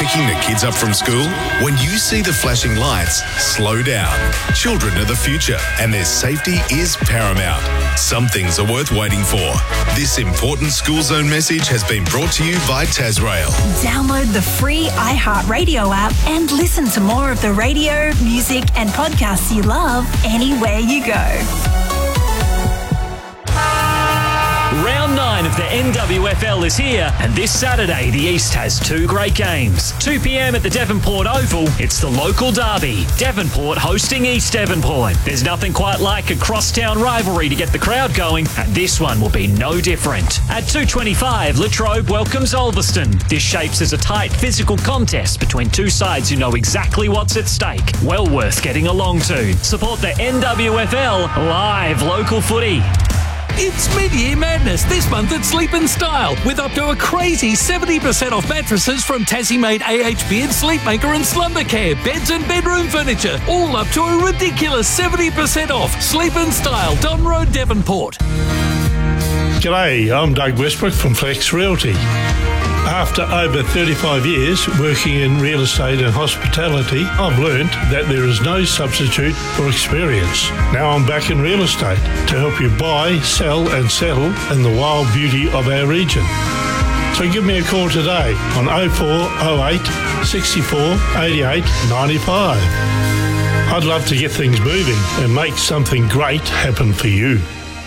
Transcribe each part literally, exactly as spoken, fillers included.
picking the kids up from school? When you see the flashing lights, slow down. Children are the future, and their safety is paramount. Some things are worth waiting for. This important school zone message has been brought to you by Tasrail. Download the free iHeartRadio app and listen to more of the radio, music and podcasts you love anywhere you go. Round nine of the N W F L is here, and this Saturday the East has two great games. two p.m. at the Devonport Oval, it's the local derby. Devonport hosting East Devonport. There's nothing quite like a crosstown rivalry to get the crowd going, and this one will be no different. At two twenty-five, Latrobe welcomes Ulverston. This shapes as a tight physical contest between two sides who know exactly what's at stake. Well worth getting along to. Support the N W F L live local footy. It's mid-year madness this month at Sleep in Style, with up to a crazy seventy percent off mattresses from Tassie-made A H Beard, Sleepmaker and Slumbercare, beds and bedroom furniture, all up to a ridiculous seventy percent off. Sleep in Style, Don Road, Devonport. G'day, I'm Doug Westbrook from Flex Realty. After over thirty-five years working in real estate and hospitality, I've learned that there is no substitute for experience. Now I'm back in real estate to help you buy, sell and settle in the wild beauty of our region. So give me a call today on oh four oh eight, sixty-four, eighty-eight, ninety-five. I'd love to get things moving and make something great happen for you.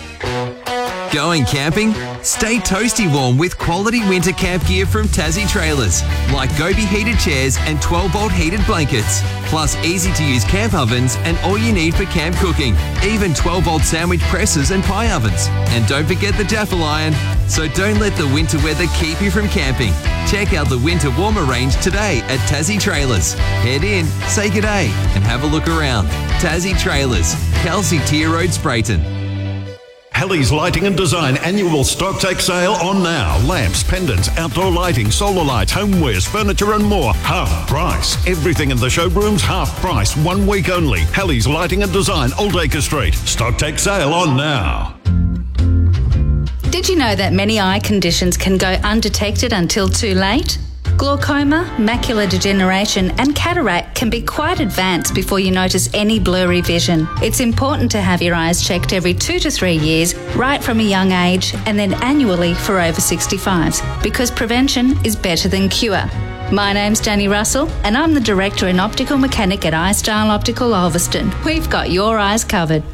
Going camping? Stay toasty warm with quality winter camp gear from Tassie Trailers, like Gobi heated chairs and twelve volt heated blankets, plus easy-to-use camp ovens and all you need for camp cooking, even twelve volt sandwich presses and pie ovens. And don't forget the Daffel iron. So don't let the winter weather keep you from camping. Check out the winter warmer range today at Tassie Trailers. Head in, say g'day, and have a look around. Tassie Trailers, Kelsey Tier Road, Sprayton. Helly's Lighting and Design annual stock take sale on now. Lamps, pendants, outdoor lighting, solar lights, homewares, furniture and more. Half price. Everything in the showrooms half price. One week only. Helly's Lighting and Design, Oldacre Street. Stock take sale on now. Did you know that many eye conditions can go undetected until too late? Glaucoma, macular degeneration and cataract can be quite advanced before you notice any blurry vision. It's important to have your eyes checked every two to three years, right from a young age, and then annually for over sixty-fives, because prevention is better than cure. My name's Danny Russell, and I'm the Director and Optical Mechanic at iStyle Optical Ulverston. We've got your eyes covered.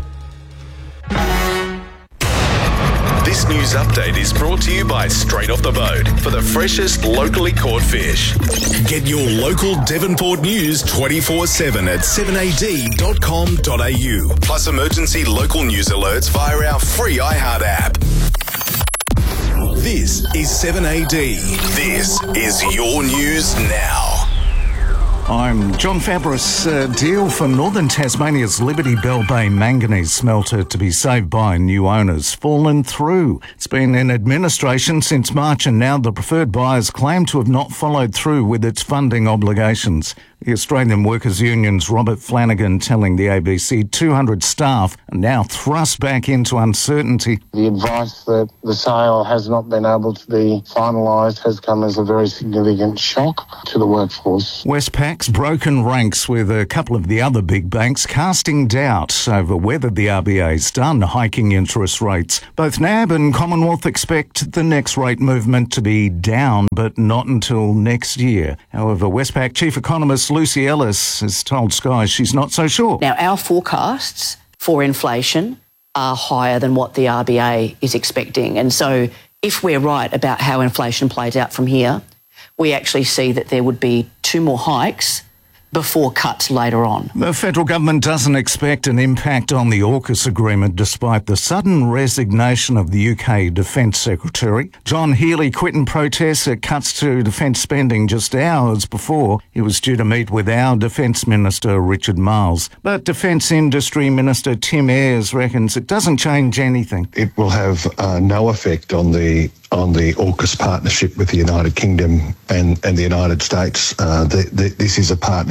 This news update is brought to you by Straight Off the Boat for the freshest locally caught fish. Get your local Devonport news twenty-four seven at seven a d dot com dot a u. Plus emergency local news alerts via our free iHeart app. This is seven A D. This is your news now. I'm John Fabris. A deal for Northern Tasmania's Liberty Bell Bay manganese smelter to be saved by new owners fallen through. It's been in administration since March, and now the preferred buyers claim to have not followed through with its funding obligations. The Australian Workers' Union's Robert Flanagan telling the A B C two hundred staff are now thrust back into uncertainty. The advice that the sale has not been able to be finalised has come as a very significant shock to the workforce. Westpac's broken ranks with a couple of the other big banks casting doubt over whether the R B A's done hiking interest rates. Both N A B and Commonwealth expect the next rate movement to be down, but not until next year. However, Westpac Chief Economist Lucy Ellis has told Sky she's not so sure. Now, our forecasts for inflation are higher than what the R B A is expecting. And so if we're right about how inflation plays out from here, we actually see that there would be two more hikes before cuts later on. The federal government doesn't expect an impact on the AUKUS agreement despite the sudden resignation of the U K Defence Secretary. John Healey quit in protest at cuts to defence spending just hours before he was due to meet with our Defence Minister Richard Marles. But Defence Industry Minister Tim Ayres reckons it doesn't change anything. It will have uh, no effect on the on the AUKUS partnership with the United Kingdom and, and the United States. Uh, the, the, this is a partnership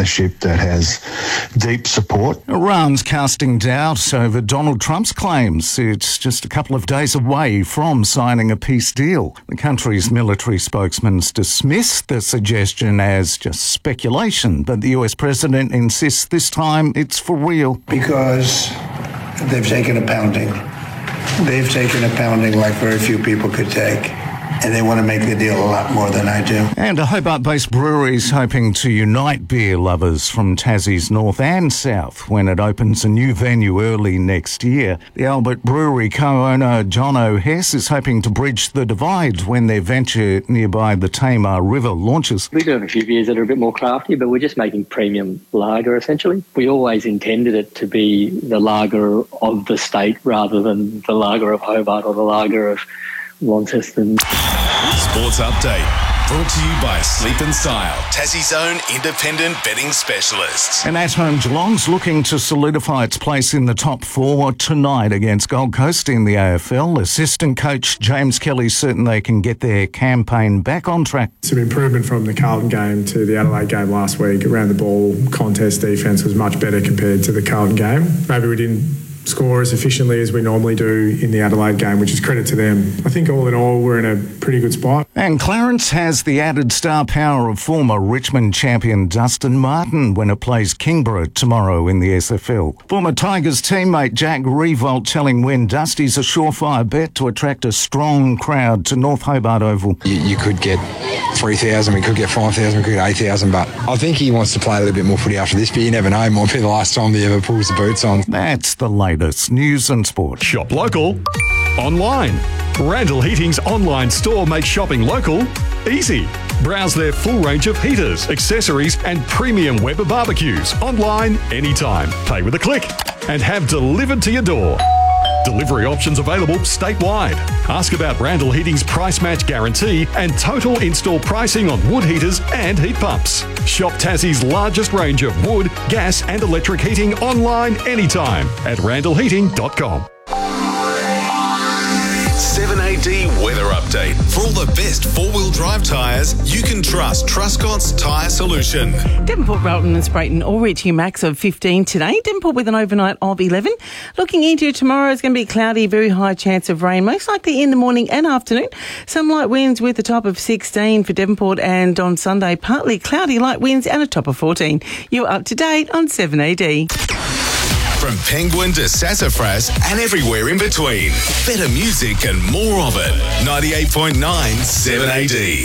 partnership that has deep support. Iran's casting doubt over Donald Trump's claims it's just a couple of days away from signing a peace deal. The country's military spokesman's dismissed the suggestion as just speculation, but the U S president insists this time it's for real. Because they've taken a pounding. They've taken a pounding like very few people could take. And they want to make the deal a lot more than I do. And a Hobart-based brewery is hoping to unite beer lovers from Tassie's north and south when it opens a new venue early next year. The Albert Brewery co-owner John O'Hess is hoping to bridge the divide when their venture nearby the Tamar River launches. We do have a few beers that are a bit more crafty, but we're just making premium lager, essentially. We always intended it to be the lager of the state rather than the lager of Hobart or the lager of Launceston. Sports Update, brought to you by Sleep and Style, Tassie's own independent betting specialists. And at home, Geelong's looking to solidify its place in the top four tonight against Gold Coast in the A F L. Assistant coach James Kelly's certain they can get their campaign back on track. Some improvement from the Carlton game to the Adelaide game last week. Around the ball, contest defence was much better compared to the Carlton game. Maybe we didn't score as efficiently as we normally do in the Adelaide game, which is credit to them. I think all in all, we're in a pretty good spot. And Clarence has the added star power of former Richmond champion Dustin Martin when it plays Kingborough tomorrow in the S F L. Former Tigers teammate Jack Revolt telling Win Dusty's a surefire bet to attract a strong crowd to North Hobart Oval. You, you could get three thousand, we could get five thousand, we could get eight thousand, but I think he wants to play a little bit more footy after this, but you never know, it might be the last time he ever pulls the boots on. That's the latest news and sport. Shop local, online. Randall Heating's online store makes shopping local easy. Browse their full range of heaters, accessories and premium Weber barbecues online anytime. Pay with a click and have delivered to your door. Delivery options available statewide. Ask about Randall Heating's price match guarantee and total install pricing on wood heaters and heat pumps. Shop Tassie's largest range of wood, gas and electric heating online anytime at randall heating dot com. seven A D weather update. For all the best four-wheel drive tyres, you can trust Truscott's Tyre Solution. Devonport, Belton and Sprayton all reaching a max of fifteen today. Devonport with an overnight of eleven. Looking into tomorrow, it's going to be cloudy, very high chance of rain, most likely in the morning and afternoon. Some light winds with a top of sixteen for Devonport, and on Sunday, partly cloudy, light winds and a top of fourteen. You're up to date on seven A D. From Penguin to Sassafras and everywhere in between. Better music and more of it. ninety-eight point nine seven A D.